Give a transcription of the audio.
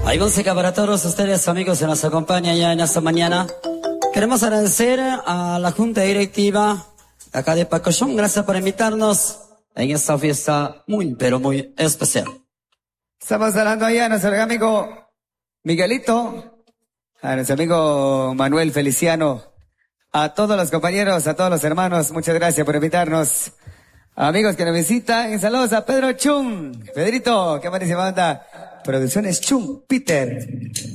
Hay música para todos ustedes, amigos, que nos acompañan ya en esta mañana. Queremos agradecer a la Junta Directiva acá de Pacochón. Gracias por invitarnos en esta fiesta muy, pero muy especial. Estamos hablando allá a nuestro amigo Miguelito, a nuestro amigo Manuel Feliciano, a todos los compañeros, a todos los hermanos, muchas gracias por invitarnos. Amigos que nos visitan, saludos a Pedro Chum, Pedrito, qué buenísima banda. Producciones Chum, Peter.